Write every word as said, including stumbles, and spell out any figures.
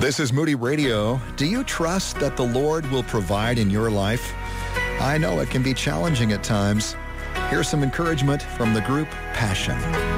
This is Moody Radio. Do you trust that the Lord will provide in your life? I know it can be challenging at times. Here's some encouragement from the group Passion.